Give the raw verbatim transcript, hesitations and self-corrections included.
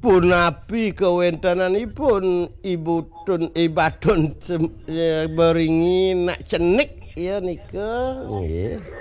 punapi kewontenanipun Ibu Tun Ibadun beringin nak cenik ya nika nggih.